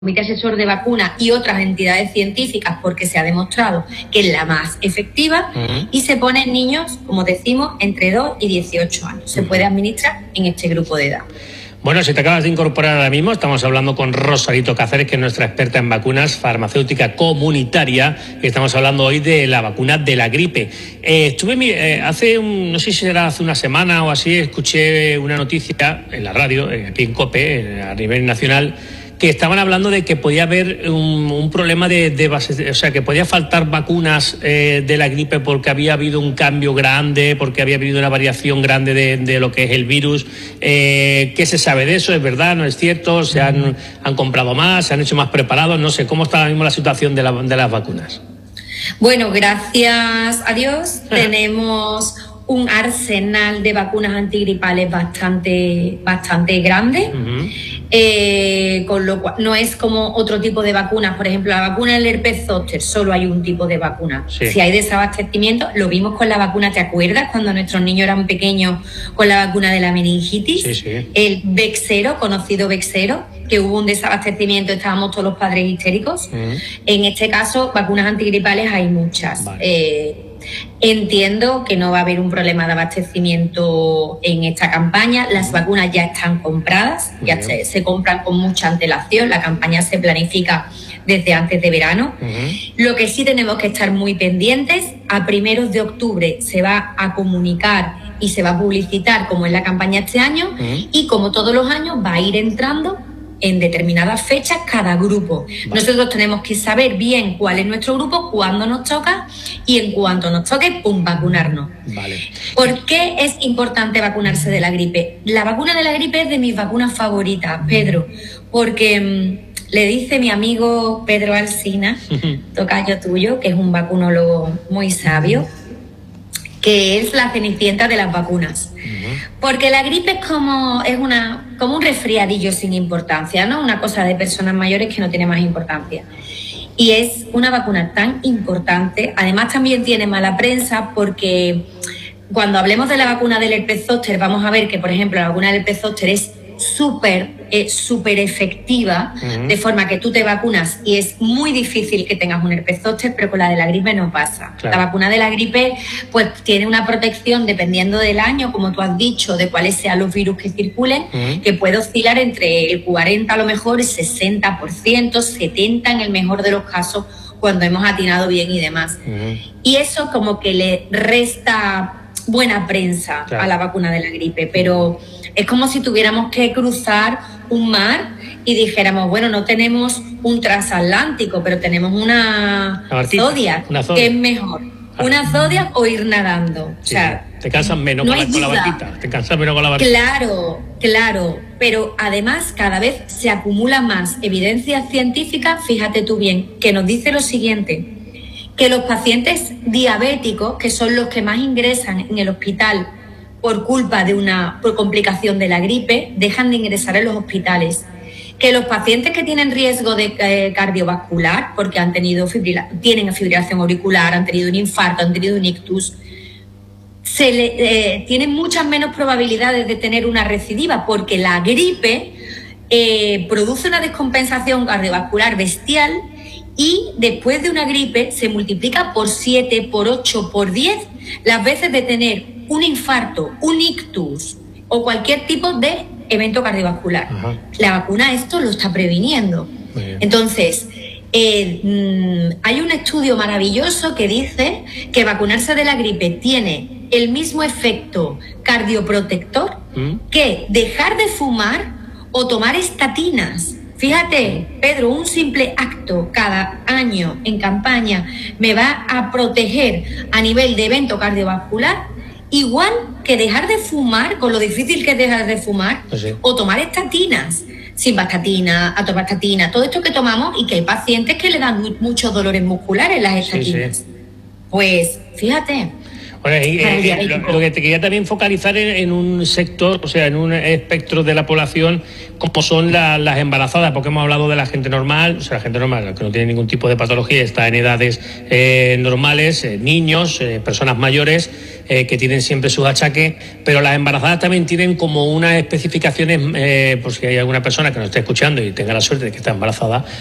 Comité Asesor de Vacunas y otras entidades científicas, porque se ha demostrado que es la más efectiva, y se pone en niños, como decimos, entre 2 y 18 años. Se puede administrar en este grupo de edad. Bueno, si te acabas de incorporar ahora mismo, estamos hablando con Rosarito Cáceres, que es nuestra experta en vacunas, farmacéutica comunitaria, y estamos hablando hoy de la vacuna de la gripe. No sé si será hace una semana o así, escuché una noticia en la radio, aquí en COPE, a nivel nacional, que estaban hablando de que podía haber un problema de base, o sea, que podía faltar vacunas de la gripe porque había habido un cambio grande, porque había habido una variación grande de lo que es el virus. ¿Qué se sabe de eso? ¿Es verdad? ¿No es cierto? ¿Se han comprado más? ¿Se han hecho más preparados? No sé, ¿cómo está ahora mismo la situación de las vacunas? Bueno, gracias a Dios tenemos un arsenal de vacunas antigripales bastante grande. Con lo cual no es como otro tipo de vacunas. Por ejemplo, la vacuna del herpes zóster, solo hay un tipo de vacuna. Sí. Si hay desabastecimiento, lo vimos con la vacuna, ¿te acuerdas? Cuando nuestros niños eran pequeños, con la vacuna de la meningitis, sí. El Bexsero, conocido Bexsero, que hubo un desabastecimiento, estábamos todos los padres histéricos. En este caso, vacunas antigripales hay muchas. Vale. Entiendo que no va a haber un problema de abastecimiento en esta campaña. Las vacunas ya están compradas, ya se compran con mucha antelación. La campaña se planifica desde antes de verano. Lo que sí tenemos que estar muy pendientes, a primeros de octubre se va a comunicar y se va a publicitar cómo es la campaña este año, y como todos los años va a ir entrando en determinadas fechas cada grupo. Vale. Nosotros tenemos que saber bien cuál es nuestro grupo, cuándo nos toca, y en cuanto nos toque, ¡pum!, vacunarnos. Vale. ¿Por qué es importante vacunarse de la gripe? La vacuna de la gripe es de mis vacunas favoritas, Pedro, porque le dice mi amigo Pedro Alsina, tocayo tuyo, que es un vacunólogo muy sabio, que es la cenicienta de las vacunas. Porque la gripe es como un resfriadillo sin importancia, ¿no? Una cosa de personas mayores que no tiene más importancia. Y es una vacuna tan importante. Además, también tiene mala prensa porque cuando hablemos de la vacuna del herpes zóster, vamos a ver que, por ejemplo, la vacuna del herpes zóster es súper efectiva, de forma que tú te vacunas y es muy difícil que tengas un herpes zóster, pero con la de la gripe no pasa. Claro. La vacuna de la gripe pues tiene una protección dependiendo del año, como tú has dicho, de cuáles sean los virus que circulen, que puede oscilar entre el 40 a lo mejor, el 60%, 70% en el mejor de los casos, cuando hemos atinado bien y demás. Y eso como que le resta buena prensa, claro, a la vacuna de la gripe, pero es como si tuviéramos que cruzar un mar y dijéramos, bueno, no tenemos un transatlántico, pero tenemos una Zodiac, que es mejor, una Zodiac o ir nadando. Sí, o sea, te cansas menos con la barquita, te cansas menos con la barquita. Claro, pero además cada vez se acumula más evidencia científica, fíjate tú bien, que nos dice lo siguiente, que los pacientes diabéticos, que son los que más ingresan en el hospital por culpa de por complicación de la gripe, dejan de ingresar en los hospitales. Que los pacientes que tienen riesgo de cardiovascular, porque tienen fibrilación auricular, han tenido un infarto, han tenido un ictus, tienen muchas menos probabilidades de tener una recidiva, porque la gripe produce una descompensación cardiovascular bestial, y después de una gripe se multiplica por 7, por 8, por 10 las veces de tener un infarto, un ictus o cualquier tipo de evento cardiovascular. La vacuna esto lo está previniendo. Entonces, hay un estudio maravilloso que dice que vacunarse de la gripe tiene el mismo efecto cardioprotector que dejar de fumar o tomar estatinas. Fíjate, Pedro, un simple acto cada año en campaña me va a proteger a nivel de evento cardiovascular, igual que dejar de fumar, con lo difícil que es dejar de fumar, o tomar estatinas, simvastatina, atorvastatina, todo esto que tomamos, y que hay pacientes que le dan muchos dolores musculares las estatinas. Pues, fíjate. Lo que te quería también focalizar en un sector, o sea, en un espectro de la población, como son las embarazadas, porque hemos hablado de la gente normal, o sea, la gente normal que no tiene ningún tipo de patología, está en edades normales, niños, personas mayores, que tienen siempre sus achaques, pero las embarazadas también tienen como unas especificaciones, por si hay alguna persona que nos esté escuchando y tenga la suerte de que está embarazada,